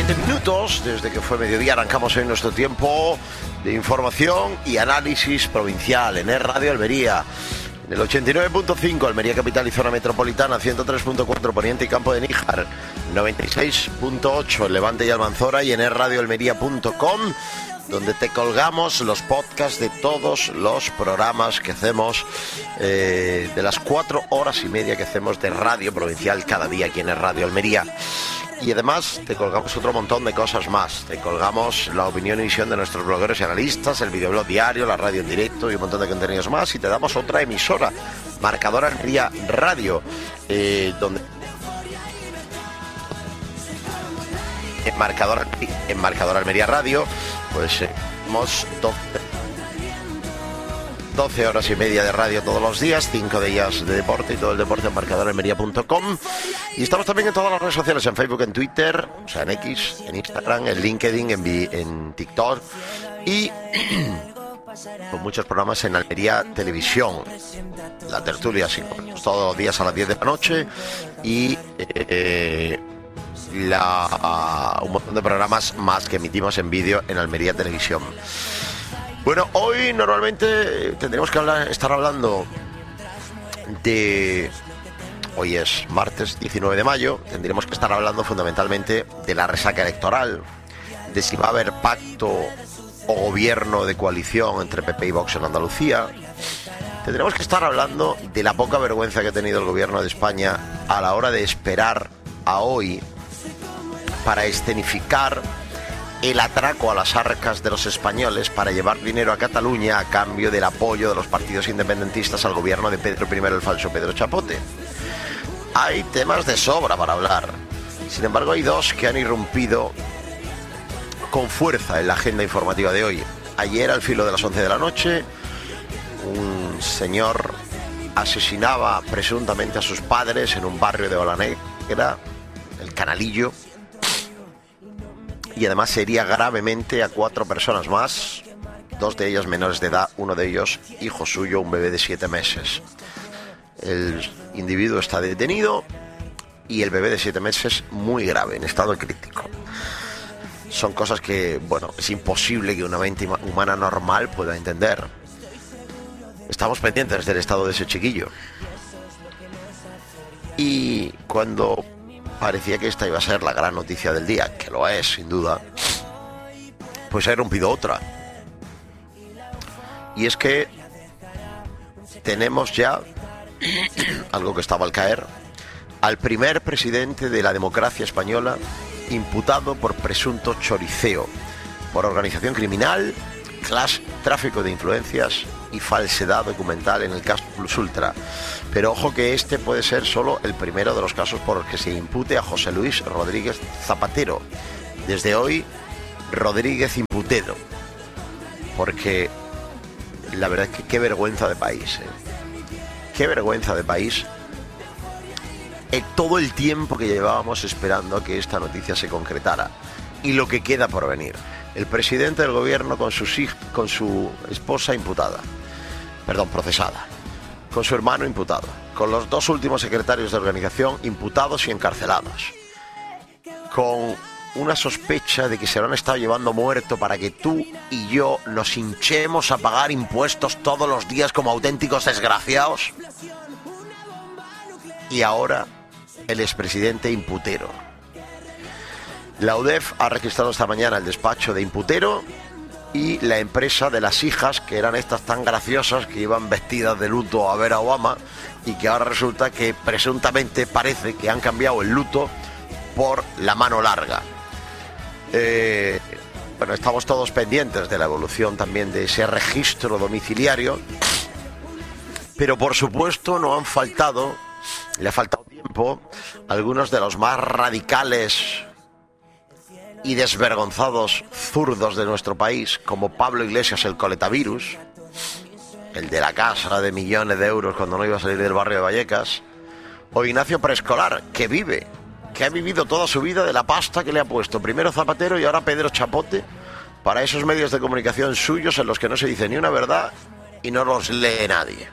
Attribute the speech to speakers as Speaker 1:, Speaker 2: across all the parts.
Speaker 1: 7 minutos desde que fue mediodía. Arrancamos hoy nuestro tiempo de información y análisis provincial en Radio Almería. En el 89.5 Almería capital y zona metropolitana, 103.4 Poniente y Campo de Níjar, 96.8 el Levante y Almanzora, y en radioalmería.com, donde te colgamos los podcasts de todos los programas que hacemos, de las 4 horas y media que hacemos de radio provincial cada día aquí en Radio Almería. Y además te colgamos otro montón de cosas más. Te colgamos la opinión y visión de nuestros blogueros y analistas, el videoblog diario, la radio en directo y un montón de contenidos más. Y te damos otra emisora, Marcador Almería Radio, donde en Marcador Almería Radio, pues hemos 12 horas y media de radio todos los días, 5 de ellas de deporte, y todo el deporte en marcadoralmería.com. Y estamos también en todas las redes sociales, en Facebook, en Twitter, o sea, en X, en Instagram, en LinkedIn, en TikTok, y con muchos programas en Almería Televisión. La tertulia, así todos los días a las 10 de la noche, y un montón de programas más que emitimos en vídeo en Almería Televisión. Bueno, hoy normalmente tendremos que estar hablando de... Hoy es martes 19 de mayo, tendremos que estar hablando fundamentalmente de la resaca electoral, de si va a haber pacto o gobierno de coalición entre PP y Vox en Andalucía. Tendremos que estar hablando de la poca vergüenza que ha tenido el gobierno de España a la hora de esperar a hoy para escenificar el atraco a las arcas de los españoles para llevar dinero a Cataluña a cambio del apoyo de los partidos independentistas al gobierno de Pedro I, el falso Pedro Chapote. Hay temas de sobra para hablar. Sin embargo, hay dos que han irrumpido con fuerza en la agenda informativa de hoy. Ayer, al filo de las 11 de la noche, un señor asesinaba presuntamente a sus padres en un barrio de Olanegra, el Canalillo, y además hería gravemente a 4 personas más, 2 de ellas menores de edad, uno de ellos hijo suyo, un bebé de 7 meses. El individuo está detenido y el bebé de 7 meses muy grave, en estado crítico. Son cosas que, bueno, es imposible que una mente humana normal pueda entender. Estamos pendientes del estado de ese chiquillo. Y cuando parecía que esta iba a ser la gran noticia del día, que lo es, sin duda, pues ha irrumpido otra. Y es que tenemos ya algo que estaba al caer, al primer presidente de la democracia española imputado por presunto choriceo, por organización criminal, tráfico de influencias y falsedad documental en el caso Plus Ultra. Pero ojo que este puede ser solo el primero de los casos por los que se impute a José Luis Rodríguez Zapatero. Desde hoy, Rodríguez Imputero. Porque la verdad es que qué vergüenza de país, Qué vergüenza de país. Todo el tiempo que llevábamos esperando a que esta noticia se concretara. Y lo que queda por venir. El presidente del gobierno con su esposa imputada. Procesada. Con su hermano imputado, con los 2 últimos secretarios de organización imputados y encarcelados, con una sospecha de que se lo han estado llevando muerto para que tú y yo nos hinchemos a pagar impuestos todos los días como auténticos desgraciados. Y ahora el expresidente imputero. La UDEF ha registrado esta mañana el despacho de imputero y la empresa de las hijas, que eran estas tan graciosas que iban vestidas de luto a ver a Obama, y que ahora resulta que presuntamente parece que han cambiado el luto por la mano larga. Bueno, estamos todos pendientes de la evolución también de ese registro domiciliario, pero por supuesto le ha faltado tiempo a algunos de los más radicales y desvergonzados zurdos de nuestro país, como Pablo Iglesias, el coletavirus, el de la casa de millones de euros cuando no iba a salir del barrio de Vallecas, o Ignacio Preescolar, que ha vivido toda su vida de la pasta que le ha puesto primero Zapatero y ahora Pedro Chapote para esos medios de comunicación suyos en los que no se dice ni una verdad y no los lee nadie.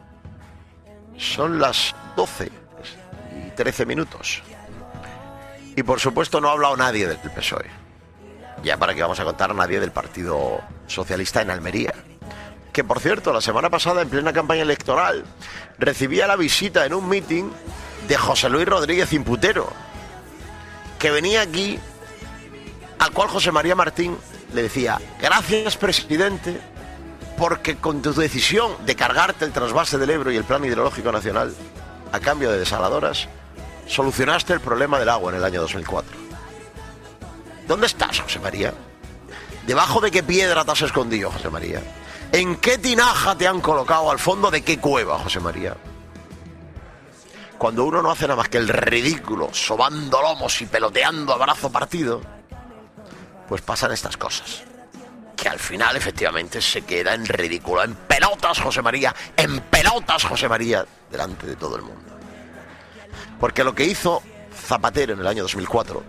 Speaker 1: Son las 12 y 13 minutos. Y por supuesto no ha hablado nadie del PSOE. Ya para qué vamos a contar a nadie del Partido Socialista en Almería. Que por cierto, la semana pasada, en plena campaña electoral, recibía la visita en un meeting de José Luis Rodríguez Imputero, que venía aquí, al cual José María Martín le decía: gracias, presidente, porque con tu decisión de cargarte el trasvase del Ebro y el plan hidrológico nacional a cambio de desaladoras, solucionaste el problema del agua en el año 2004. ¿Dónde estás, José María? ¿Debajo de qué piedra te has escondido, José María? ¿En qué tinaja te han colocado? ¿Al fondo de qué cueva, José María? Cuando uno no hace nada más que el ridículo, sobando lomos y peloteando a brazo partido, pues pasan estas cosas. Que al final, efectivamente, se queda en ridículo, en pelotas, José María, delante de todo el mundo. Porque lo que hizo Zapatero en el año 2004,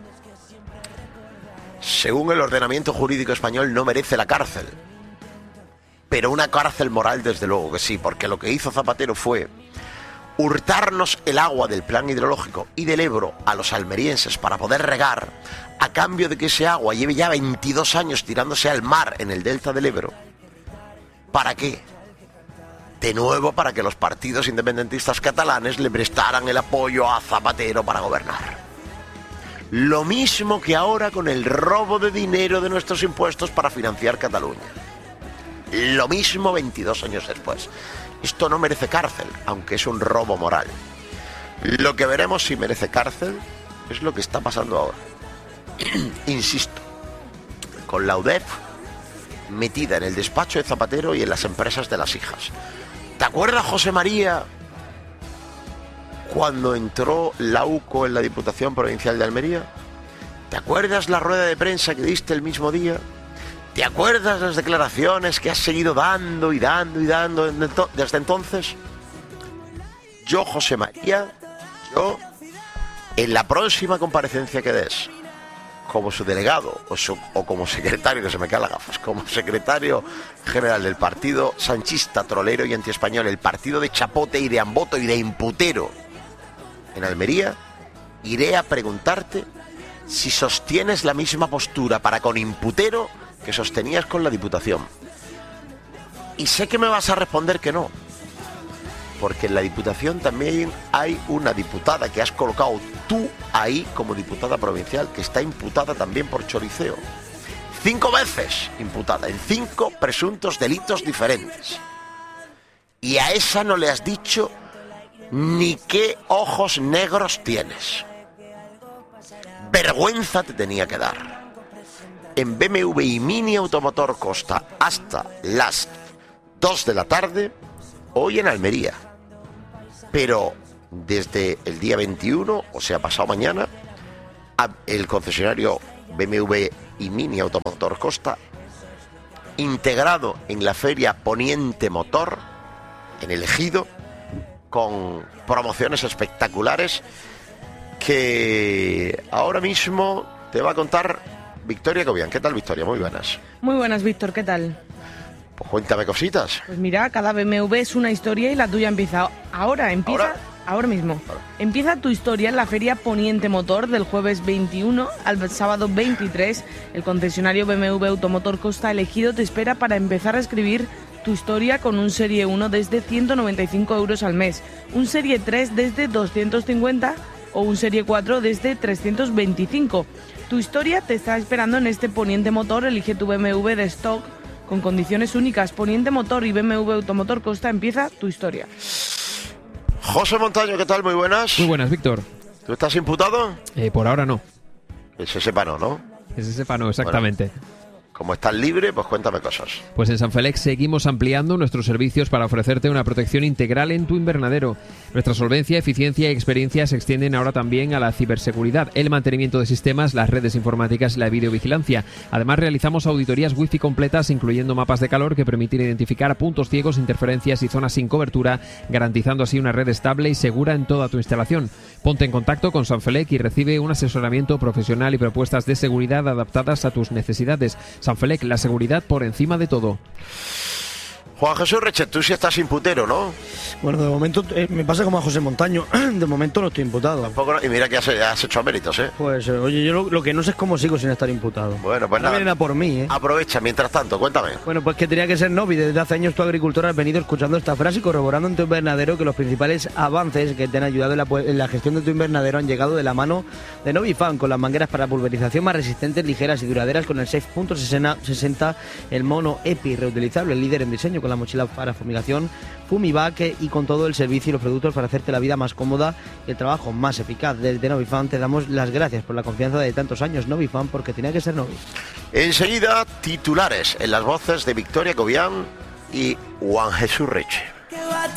Speaker 1: según el ordenamiento jurídico español, no merece la cárcel. Pero una cárcel moral, desde luego que sí, porque lo que hizo Zapatero fue hurtarnos el agua del plan hidrológico y del Ebro a los almerienses para poder regar, a cambio de que ese agua lleve ya 22 años tirándose al mar en el delta del Ebro. ¿Para qué? De nuevo, para que los partidos independentistas catalanes le prestaran el apoyo a Zapatero para gobernar. Lo mismo que ahora con el robo de dinero de nuestros impuestos para financiar Cataluña. Lo mismo 22 años después. Esto no merece cárcel, aunque es un robo moral. Lo que veremos si merece cárcel es lo que está pasando ahora. Insisto, con la UDEF metida en el despacho de Zapatero y en las empresas de las hijas. ¿Te acuerdas, José María, cuando entró la UCO en la Diputación Provincial de Almería? ¿Te acuerdas la rueda de prensa que diste el mismo día? ¿Te acuerdas las declaraciones que has seguido dando desde entonces? Yo, José María, en la próxima comparecencia que des, como su delegado o como secretario, que se me caen las gafas, como secretario general del partido sanchista, trolero y antiespañol, el partido de Chapote y de Amboto y de Imputero en Almería, iré a preguntarte si sostienes la misma postura para con Imputero que sostenías con la Diputación. Y sé que me vas a responder que no, porque en la Diputación también hay una diputada que has colocado tú ahí como diputada provincial, que está imputada también por choriceo. 5 veces imputada, en 5 presuntos delitos diferentes. Y a esa no le has dicho ni qué ojos negros tienes. Vergüenza te tenía que dar. En BMW y Mini Automotor Costa hasta las 2 de la tarde, hoy en Almería. Pero desde el día 21, o sea, pasado mañana, el concesionario BMW y Mini Automotor Costa, integrado en la feria Poniente Motor, en el Ejido, con promociones espectaculares que ahora mismo te va a contar Victoria Cobian. ¿Qué tal, Victoria? Muy buenas.
Speaker 2: Muy buenas, Víctor. ¿Qué tal?
Speaker 1: Pues cuéntame cositas.
Speaker 2: Pues mira, cada BMW es una historia y la tuya empieza ahora mismo. Empieza tu historia en la feria Poniente Motor del jueves 21 al sábado 23. El concesionario BMW Automotor Costa Elegido te espera para empezar a escribir tu historia con un Serie 1 desde 195 euros al mes, un Serie 3 desde 250 o un Serie 4 desde 325. Tu historia te está esperando en este Poniente Motor. Elige tu BMW de stock con condiciones únicas. Poniente Motor y BMW Automotor Costa, empieza tu historia.
Speaker 1: José Montaño, ¿qué tal? Muy buenas.
Speaker 3: Muy buenas, Víctor.
Speaker 1: ¿Tú estás imputado?
Speaker 3: Por ahora no.
Speaker 1: Que se sepa no.
Speaker 3: Que se sepa no, exactamente.
Speaker 1: Bueno, como estás libre, pues cuéntame cosas.
Speaker 3: Pues en Sanfelex seguimos ampliando nuestros servicios para ofrecerte una protección integral en tu invernadero. Nuestra solvencia, eficiencia y experiencia se extienden ahora también a la ciberseguridad, el mantenimiento de sistemas, las redes informáticas y la videovigilancia. Además, realizamos auditorías wifi completas, incluyendo mapas de calor que permiten identificar puntos ciegos, interferencias y zonas sin cobertura, garantizando así una red estable y segura en toda tu instalación. Ponte en contacto con Sanfelec y recibe un asesoramiento profesional y propuestas de seguridad adaptadas a tus necesidades. Sanfelec, la seguridad por encima de todo.
Speaker 1: Juan Jesús Reche, tú sí estás imputero, ¿no?
Speaker 4: Bueno, de momento me pasa como a José Montaño. De momento no estoy imputado.
Speaker 1: Tampoco, y mira que has hecho méritos, ¿eh?
Speaker 4: Pues, oye, yo lo que no sé es cómo sigo sin estar imputado.
Speaker 1: Bueno, pues
Speaker 4: no
Speaker 1: nada.
Speaker 4: vienen a por mí, ¿eh?
Speaker 1: Aprovecha, mientras tanto, cuéntame.
Speaker 4: Bueno, pues que tenía que ser Novi. Desde hace años tu agricultor has venido escuchando esta frase y corroborando en tu invernadero que los principales avances que te han ayudado en la gestión de tu invernadero han llegado de la mano de Novifan, con las mangueras para pulverización más resistentes, ligeras y duraderas, con el 6.60, el mono EPI reutilizable, el líder en diseño, con la mochila para fumigación Fumivac y con todo el servicio y los productos para hacerte la vida más cómoda y el trabajo más eficaz. Desde Novifan te damos las gracias por la confianza de tantos años. Novifan, porque tenía que ser Novi.
Speaker 1: Enseguida, titulares en las voces de Victoria Cobian y Juan Jesús Reche.